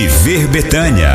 Viver Betânia.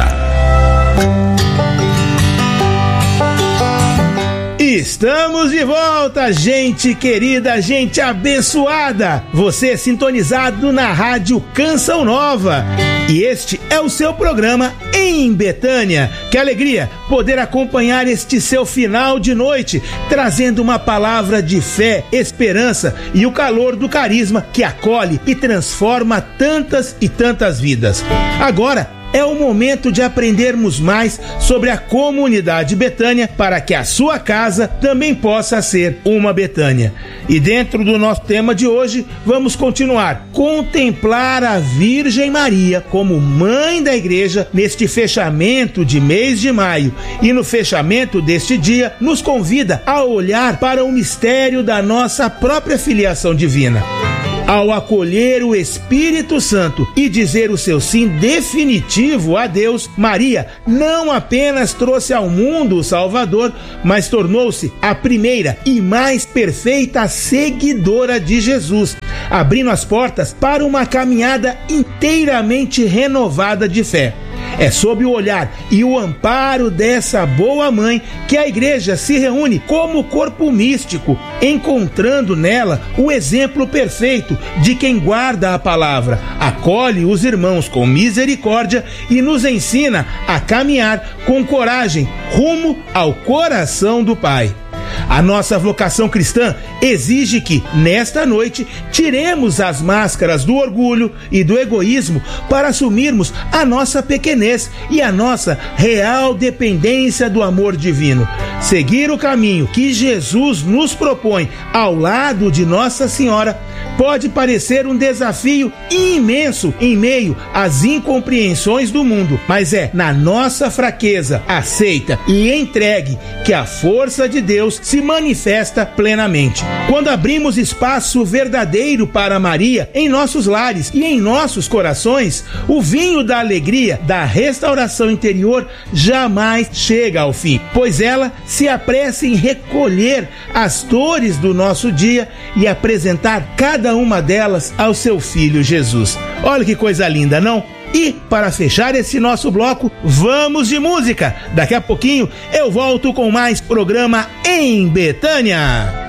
Estamos de volta, gente querida, gente abençoada. Você sintonizado na Rádio Canção Nova. E este é o seu programa Em Betânia. Que alegria poder acompanhar este seu final de noite, trazendo uma palavra de fé, esperança e o calor do carisma que acolhe e transforma tantas e tantas vidas. Agora é o momento de aprendermos mais sobre a comunidade Betânia para que a sua casa também possa ser uma Betânia. E dentro do nosso tema de hoje, vamos continuar. Contemplar a Virgem Maria como mãe da igreja neste fechamento de mês de maio. E no fechamento deste dia, nos convida a olhar para o mistério da nossa própria filiação divina. Ao acolher o Espírito Santo e dizer o seu sim definitivo a Deus, Maria não apenas trouxe ao mundo o Salvador, mas tornou-se a primeira e mais perfeita seguidora de Jesus, abrindo as portas para uma caminhada inteiramente renovada de fé. É sob o olhar e o amparo dessa boa mãe que a igreja se reúne como corpo místico, encontrando nela o exemplo perfeito de quem guarda a palavra, acolhe os irmãos com misericórdia e nos ensina a caminhar com coragem rumo ao coração do Pai. A nossa vocação cristã exige que, nesta noite, tiremos as máscaras do orgulho e do egoísmo para assumirmos a nossa pequenez e a nossa real dependência do amor divino. Seguir o caminho que Jesus nos propõe ao lado de Nossa Senhora pode parecer um desafio imenso em meio às incompreensões do mundo, mas é na nossa fraqueza, aceita e entregue que a força de Deus se manifesta plenamente. Quando abrimos espaço verdadeiro para Maria em nossos lares e em nossos corações, o vinho da alegria, da restauração interior jamais chega ao fim, pois ela se apressa em recolher as dores do nosso dia e apresentar cada uma delas ao seu Filho Jesus. Olha que coisa linda, não? E para fechar esse nosso bloco, vamos de música. Daqui a pouquinho eu volto com mais programa Em Betânia.